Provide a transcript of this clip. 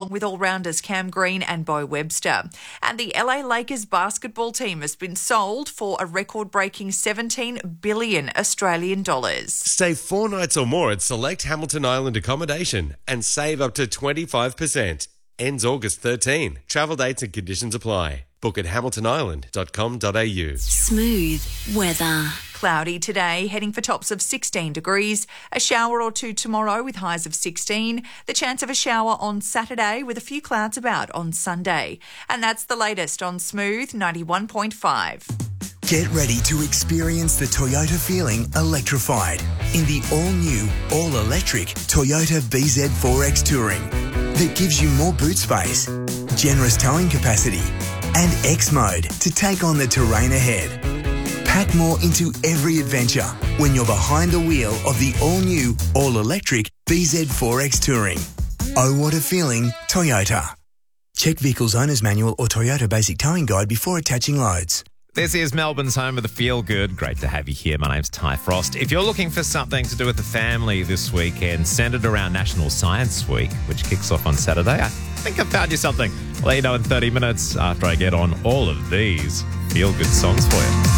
along with all-rounders Cam Green and Bo Webster. And the LA Lakers basketball team has been sold for a record-breaking 17 billion Australian dollars. Stay 4 nights or more at select Hamilton Island accommodation and save up to 25%. Ends August 13. Travel dates and conditions apply. Book at hamiltonisland.com.au. Smooth weather. Cloudy today, heading for tops of 16 degrees. A shower or two tomorrow with highs of 16. The chance of a shower on Saturday with a few clouds about on Sunday. And that's the latest on Smooth 91.5. Get ready to experience the Toyota feeling electrified in the all-new, all-electric Toyota BZ4X Touring that gives you more boot space, generous towing capacity, and X mode to take on the terrain ahead. Pack more into every adventure when you're behind the wheel of the all-new, all-electric BZ4X Touring. Oh, what a feeling, Toyota. Check Vehicle's Owner's Manual or Toyota Basic Towing Guide before attaching loads. This is Melbourne's home of the Feel Good. Great to have you here. My name's Ty Frost. If you're looking for something to do with the family this weekend, centred around National Science Week, which kicks off on Saturday, I think I've found you something. I'll let you know in 30 minutes after I get on all of these Feel Good songs for you.